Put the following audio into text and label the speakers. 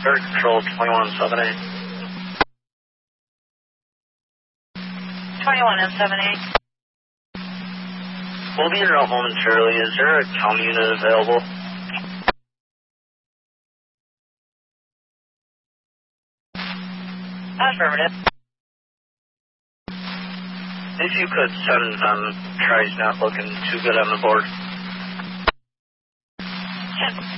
Speaker 1: Air Control 2178.
Speaker 2: 2178.
Speaker 1: We'll be in route momentarily. Is there a comm unit available?
Speaker 2: Affirmative.
Speaker 1: If you could send Try's not looking too good on the board.
Speaker 2: Check.